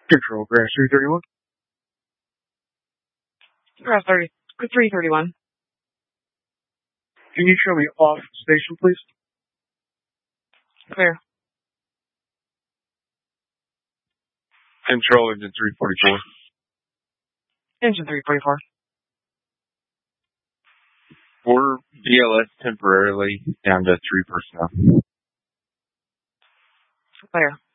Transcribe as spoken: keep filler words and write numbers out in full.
Control, Grass three thirty-one. Grass thirty, three thirty-one. Can you show me off station, please? Clear. Control, engine three forty-four. Engine three forty-four. We're B L S temporarily down to three personnel. Clear.